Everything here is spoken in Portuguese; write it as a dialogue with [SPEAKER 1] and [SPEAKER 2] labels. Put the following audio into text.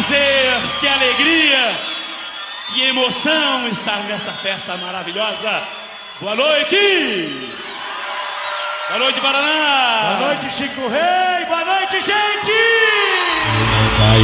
[SPEAKER 1] prazer, que alegria, que emoção estar nessa festa maravilhosa. Boa noite! Boa noite, Paraná!
[SPEAKER 2] Boa noite, Chico Rei! Boa noite, gente!